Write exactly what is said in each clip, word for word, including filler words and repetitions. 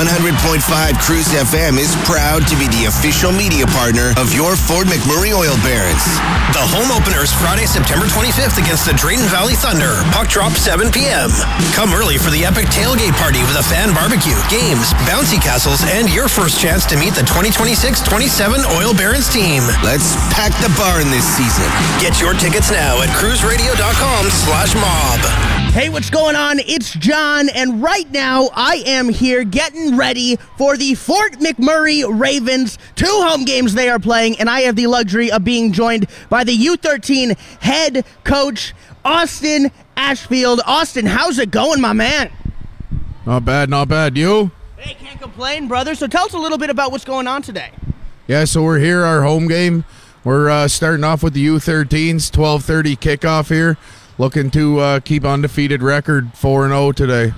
one hundred point five Cruise F M is proud to be the official media partner of your Fort McMurray Oil Barons. The home opener is Friday, September twenty-fifth against the Drayton Valley Thunder. Puck drop seven p.m. Come early for the epic tailgate party with a fan barbecue, games, bouncy castles, and your first chance to meet the twenty twenty-six twenty-seven Oil Barons team. Let's pack the barn this season. Get your tickets now at cruiseradio.com slash mob. Hey, what's going on? It's John, and right now I am here getting ready for the Fort McMurray Ravens. Two home games they are playing, and I have the luxury of being joined by the U thirteen head coach, Austin Ashfield. Austin, how's it going, my man? Not bad, not bad. You? Hey, can't complain, brother. So tell us a little bit about what's going on today. Yeah, so we're here, our home game. We're uh, starting off with the U thirteens, twelve thirty kickoff here. Looking to uh, keep undefeated record four and oh today.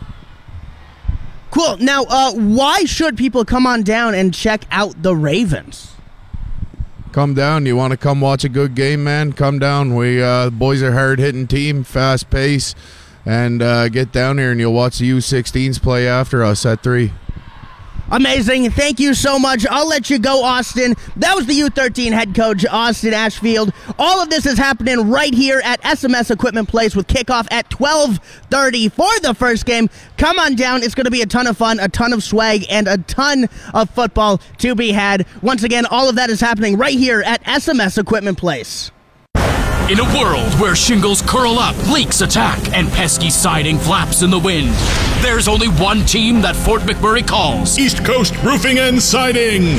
Cool. Now, uh, why should people come on down and check out the Ravens? Come down. You want to come watch a good game, man? Come down. We uh, boys are hard-hitting team, fast pace, and uh, get down here and you'll watch the U sixteens play after us at three. Amazing. Thank you so much. I'll let you go, Austin. That was the U thirteen head coach, Austin Ashfield. All of this is happening right here at S M S Equipment Place with kickoff at twelve thirty for the first game. Come on down. It's going to be a ton of fun, a ton of swag, and a ton of football to be had. Once again, all of that is happening right here at S M S Equipment Place. In a world where shingles curl up, leaks attack, and pesky siding flaps in the wind, there's only one team that Fort McMurray calls East Coast Roofing and Siding.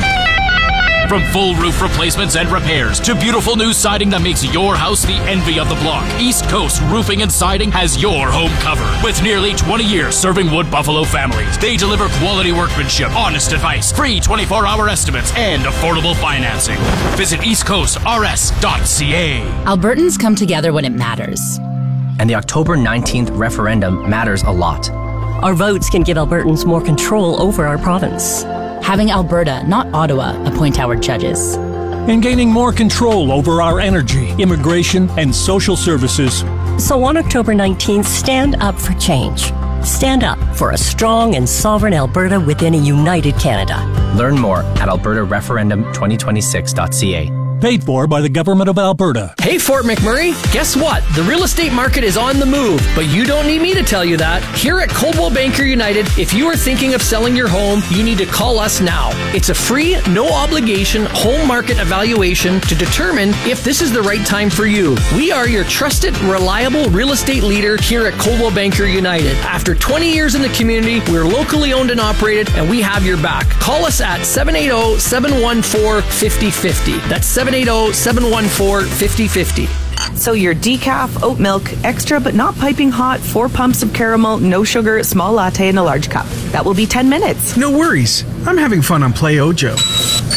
From full roof replacements and repairs to beautiful new siding that makes your house the envy of the block, East Coast Roofing and Siding has your home covered. With nearly twenty years serving Wood Buffalo families, they deliver quality workmanship, honest advice, free twenty-four hour estimates, and affordable financing. Visit east coast r s dot c a. Albertans come together when it matters. And the October nineteenth referendum matters a lot. Our votes can give Albertans more control over our province. Having Alberta, not Ottawa, appoint our judges. And gaining more control over our energy, immigration, and social services. So on October nineteenth, stand up for change. Stand up for a strong and sovereign Alberta within a united Canada. Learn more at alberta referendum twenty twenty-six dot c a. Paid for by the Government of Alberta. Hey, Fort McMurray, guess what? The real estate market is on the move, but you don't need me to tell you that. Here at Coldwell Banker United, if you are thinking of selling your home, you need to call us now. It's a free, no-obligation home market evaluation to determine if this is the right time for you. We are your trusted, reliable real estate leader here at Coldwell Banker United. After twenty years in the community, we're locally owned and operated, and we have your back. Call us at seven eight zero, seven one four, five zero five zero. That's seven eight zero, seven one four, five zero five zero. So your decaf, oat milk, extra but not piping hot, four pumps of caramel, no sugar, small latte in a large cup. That will be ten minutes. No worries. I'm having fun on Play Ojo.